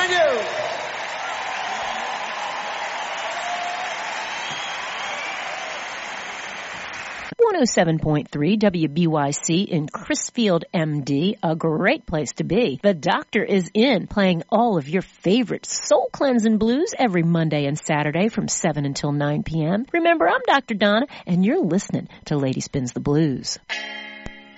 Thank you. 107.3 WBYC in Crisfield, MD, a great place to be. The Doctor is in, playing all of your favorite soul cleansing blues every Monday and Saturday from 7 until 9 p.m. Remember, I'm Dr. Donna, and you're listening to Lady Spins the Blues.